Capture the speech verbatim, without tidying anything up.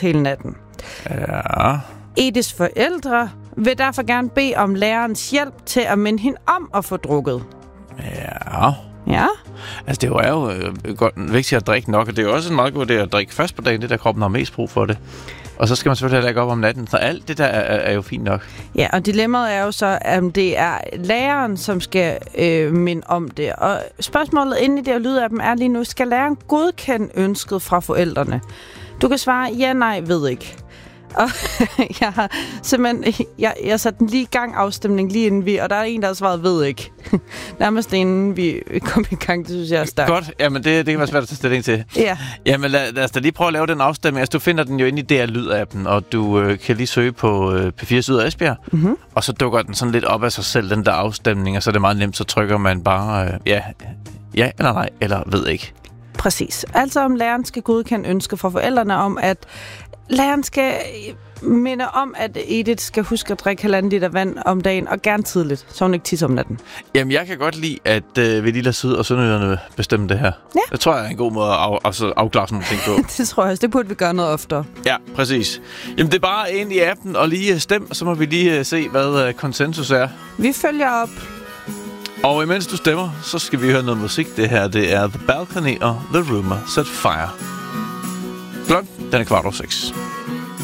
hele natten. Ja. Ediths forældre vil derfor gerne bede om lærerens hjælp til at minde hende om at få drukket. Ja. Ja. Altså, det er jo øh, godt, vigtigt at drikke nok, og det er jo også en meget god idé at drikke først på dagen, det der kroppen har mest brug for det. Og så skal man selvfølgelig heller ikke op om natten, så alt det der er, er jo fint nok. Ja, og dilemmaet er jo så, at det er læreren, som skal øh, minde om det. Og spørgsmålet inde i det og lyder af dem er lige nu, skal læreren godkende ønsket fra forældrene? Du kan svare, ja, nej, ved ikke. Og jeg har simpelthen, jeg, jeg satte den lige i gang afstemning lige inden vi, og der er en, der har svaret, ved ikke. Nærmest inden vi kom i gang, det synes jeg er stærkt. Godt, jamen det, det kan være svært at tage stilling til. Ja. Jamen lad, lad os da lige prøve at lave den afstemning. Altså du finder den jo inde i D R Lyd-appen, og du øh, kan lige søge på øh, P fire Syd og Esbjerg, mm-hmm. og så dukker den sådan lidt op af sig selv, den der afstemning, og så er det meget nemt, så trykker man bare, øh, ja, ja eller nej, eller ved ikke. Præcis. Altså om læreren skal godkende ønsker fra forældrene om, at læreren skal minde om, at Edith skal huske at drikke halvanden liter vand om dagen, og gerne tidligt, så hun ikke tisser om natten. Jamen, jeg kan godt lide, at øh, vi lige lader Syd og Sønderjyderne bestemme det her. Ja. Det tror jeg er en god måde at af, altså, afklare sådan nogle ting på. Det tror jeg også. Det burde vi gøre noget oftere. Ja, præcis. Jamen, det er bare ind i appen og lige stem, og så må vi lige uh, se, hvad uh, konsensus er. Vi følger op. Og imens du stemmer, så skal vi høre noget musik. Det her, det er The Balcony og The Rumor Set Fire. Klokken, den er kvart over seks.